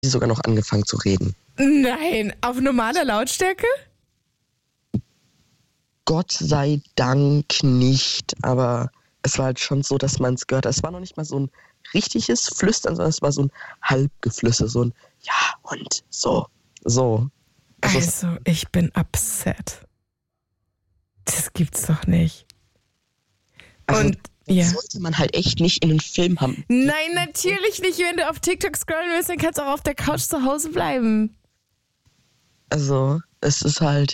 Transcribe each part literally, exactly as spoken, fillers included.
sogar noch angefangen zu reden. Nein, auf normaler Lautstärke? Gott sei Dank nicht, aber es war halt schon so, dass man es gehört hat. Es war noch nicht mal so ein richtiges Flüstern, sondern es war so ein Halbgeflüster, so ein Ja und so, so. Also, also ich bin upset. Das gibt's doch nicht. Also, und das ja. sollte man halt echt nicht in einen Film haben. Nein, natürlich nicht. Wenn du auf TikTok scrollen willst, dann kannst du auch auf der Couch zu Hause bleiben. Also, es ist halt...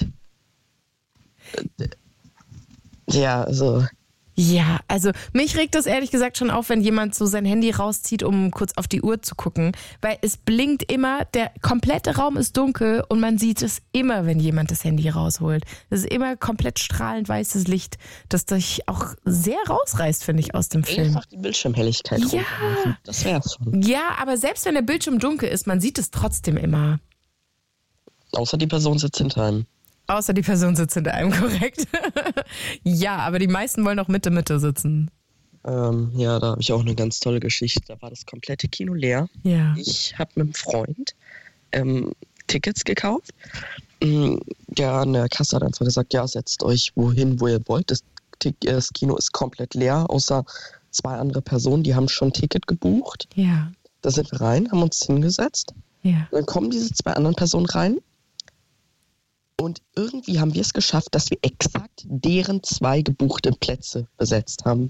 Ja, also... Ja, also mich regt das ehrlich gesagt schon auf, wenn jemand so sein Handy rauszieht, um kurz auf die Uhr zu gucken. Weil es blinkt immer, der komplette Raum ist dunkel und man sieht es immer, wenn jemand das Handy rausholt. Das ist immer komplett strahlend weißes Licht, das dich auch sehr rausreißt, finde ich, aus dem Film. Einfach die Bildschirmhelligkeit ja. runtermachen. Das wär's schon. Ja, aber selbst wenn der Bildschirm dunkel ist, man sieht es trotzdem immer. Außer die Person sitzt hinter einem. Außer die Person sitzt hinter einem, korrekt. Ja, aber die meisten wollen auch Mitte, Mitte sitzen. Ähm, ja, da habe ich auch eine ganz tolle Geschichte. Da war das komplette Kino leer. Ja. Ich habe mit einem Freund ähm, Tickets gekauft. Der an der Kasse hat einfach gesagt, ja, setzt euch wohin, wo ihr wollt. Das, das Kino ist komplett leer, außer zwei andere Personen, die haben schon ein Ticket gebucht. Ja. Da sind wir rein, haben uns hingesetzt. Ja. Dann kommen diese zwei anderen Personen rein. Und irgendwie haben wir es geschafft, dass wir exakt deren zwei gebuchten Plätze besetzt haben.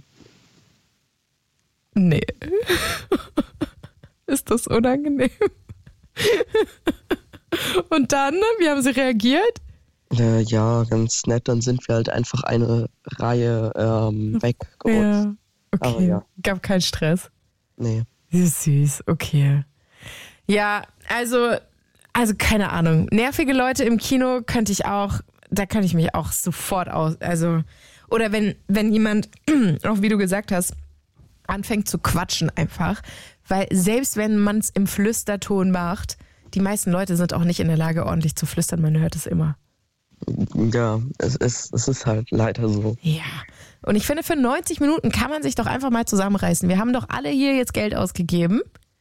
Nee. Ist das unangenehm? Und dann, wie haben sie reagiert? Äh, ja, ganz nett. Dann sind wir halt einfach eine Reihe ähm, weggerutscht. Ja, okay. Aber ja. Gab keinen Stress. Nee. Süß, okay. Ja, also... Also keine Ahnung, nervige Leute im Kino könnte ich auch, da könnte ich mich auch sofort aus, also, oder wenn, wenn jemand, auch wie du gesagt hast, anfängt zu quatschen einfach, weil selbst wenn man es im Flüsterton macht, die meisten Leute sind auch nicht in der Lage, ordentlich zu flüstern, man hört es immer. Ja, es ist, es ist halt leider so. Ja, und ich finde, für neunzig Minuten kann man sich doch einfach mal zusammenreißen. Wir haben doch alle hier jetzt Geld ausgegeben.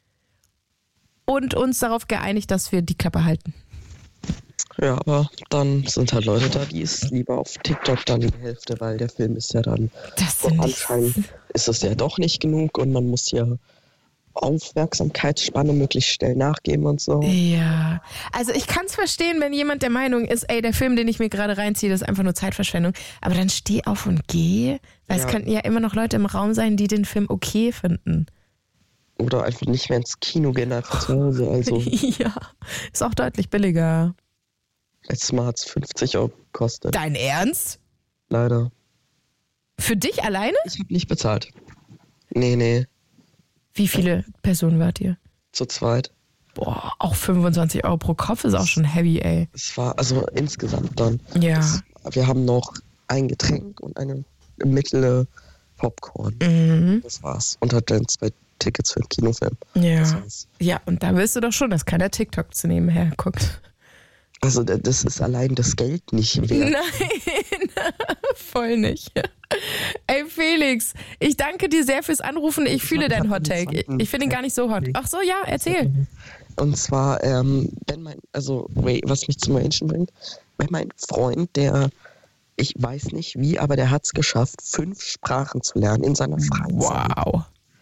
Und uns darauf geeinigt, dass wir die Klappe halten. Ja, aber dann sind halt Leute da, die ist lieber auf TikTok dann die Hälfte, weil der Film ist ja dann... Das so anscheinend ist es ja doch nicht genug und man muss ja Aufmerksamkeitsspanne möglichst schnell nachgeben und so. Ja, also ich kann es verstehen, wenn jemand der Meinung ist, ey, der Film, den ich mir gerade reinziehe, das ist einfach nur Zeitverschwendung. Aber dann steh auf und geh, weil ja. Es könnten ja immer noch Leute im Raum sein, die den Film okay finden. Oder einfach nicht mehr ins Kino gehen, einfach zu Hause. Also ja, ist auch deutlich billiger. Letztes Mal hat es fünfzig Euro gekostet. Dein Ernst? Leider. Für dich alleine? Ich habe nicht bezahlt. Nee, nee. Wie viele Personen wart ihr? Zu zweit. Boah, auch fünfundzwanzig Euro pro Kopf ist auch schon heavy, ey. Es war, also insgesamt dann. Ja. Es, wir haben noch ein Getränk und eine mittlere Popcorn. Mhm. Das war's. Und hat dann zwei Tickets für den Kinofilm. Ja. Ja, und da willst du doch schon, dass keiner TikTok zu nebenher guckt. Also das ist allein das Geld nicht wert. Nein, voll nicht. Ey Felix, ich danke dir sehr fürs Anrufen. Ich, ich fühle deinen Hot Take. Ich, ich finde ihn gar nicht so hot. Ach so, ja, erzähl. Und zwar, ähm, wenn mein, also was mich zum Menschen bringt, wenn mein Freund, der, ich weiß nicht wie, aber der hat es geschafft, fünf Sprachen zu lernen in seiner Freizeit. Wow.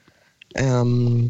Ähm,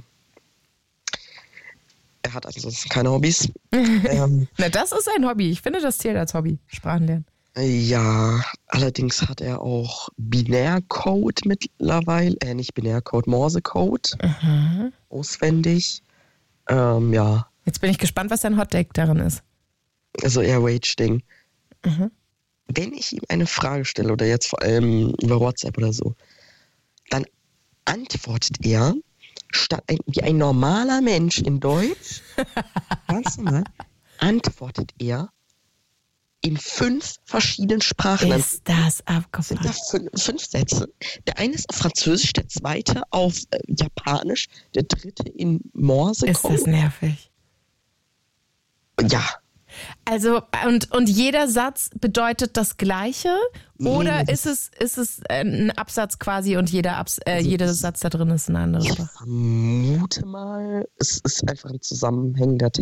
er hat ansonsten keine Hobbys. ähm, Na, das ist ein Hobby. Ich finde, das zählt als Hobby, Sprachen lernen. Ja, allerdings hat er auch Binärcode mittlerweile, äh, nicht Binärcode, Morsecode mhm. auswendig. Ähm, ja. Jetzt bin ich gespannt, was dein Hotdeck darin ist. Also eher Rage-Ding. Mhm. Wenn ich ihm eine Frage stelle, oder jetzt vor allem über WhatsApp oder so, dann antwortet er, statt ein, wie ein normaler Mensch in Deutsch, ganz normal, antwortet er in fünf verschiedenen Sprachen. Ist das abgefahren? Sind da fünf, fünf Sätze. Der eine ist auf Französisch, der zweite auf äh, Japanisch, der dritte in Morsecode. Ist das nervig? Ja. Also, und, und jeder Satz bedeutet das Gleiche? Oder nee, ist es, ist es ein Absatz quasi und jeder, Abs- äh, also jeder Satz da drin ist ein anderer? Ich vermute mal, es ist einfach ein zusammenhängender Text.